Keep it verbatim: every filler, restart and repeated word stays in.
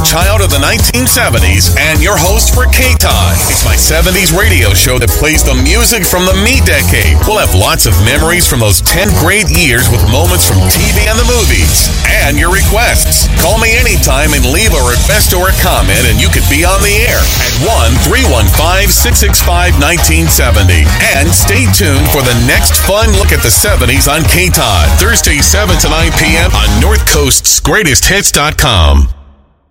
child of the nineteen seventies and your host for K-Todd. It's my seventies radio show that plays the music from the me decade. We'll have lots of memories from those ten great years with moments from T V and the movies. And your requests. Call me anytime and leave a request or a comment and you could be on the air at one three one five, six six five, one nine seven zero. And stay tuned for the next fun look at the seventies on K-Todd. Thursday, seven to nine p.m. on North Coast's Greatest Hits dot com.